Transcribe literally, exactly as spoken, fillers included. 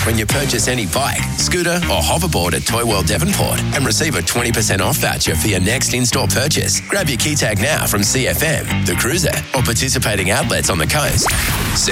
when you purchase any bike, scooter or hoverboard at Toy World Devonport and receive a twenty percent off voucher for your next in-store purchase. Grab your key tag now from C F M, The Cruiser, or participating outlets on the coast.